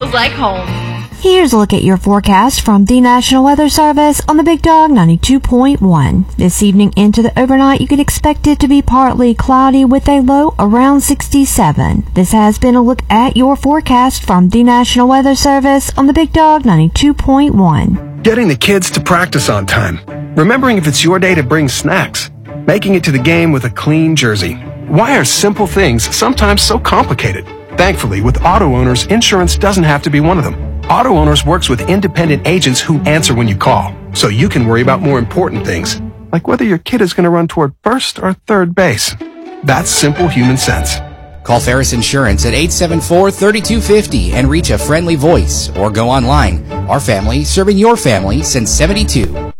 feels like home. Here's a look at your forecast from the National Weather Service on the Big Dog 92.1. This evening into the overnight, you can expect it to be partly cloudy with a low around 67. This has been a look at your forecast from the National Weather Service on the Big Dog 92.1. Getting the kids to practice on time. Remembering if it's your day to bring snacks. Making it to the game with a clean jersey. Why are simple things sometimes so complicated? Thankfully, with Auto Owners, insurance doesn't have to be one of them. Auto Owners works with independent agents who answer when you call, so you can worry about more important things, like whether your kid is going to run toward first or third base. That's simple human sense. Call Ferris Insurance at 874-3250 and reach a friendly voice, or go online. Our family serving your family since '72.